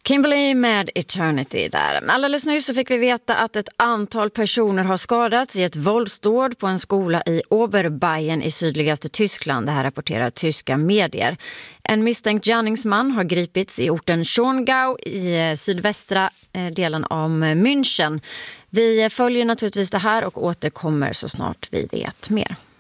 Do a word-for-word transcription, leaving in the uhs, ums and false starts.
Kimberly med Eternity där. Alldeles nyss så fick vi veta att ett antal personer har skadats i ett våldsdåd på en skola i Oberbayern i sydligaste Tyskland. Det här rapporterar tyska medier. En misstänkt gärningsman har gripits i orten Schongau i sydvästra delen av München. Vi följer naturligtvis det här och återkommer så snart vi vet mer.